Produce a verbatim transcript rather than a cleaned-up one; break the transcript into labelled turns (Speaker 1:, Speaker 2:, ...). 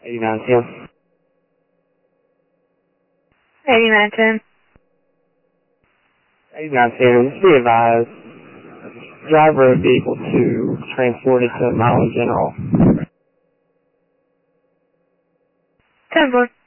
Speaker 1: eighty-nine ten.
Speaker 2: eighty-nine ten.
Speaker 1: eighty-nine ten, just be advised, driver of vehicle to transported to Milan General.
Speaker 2: ten four.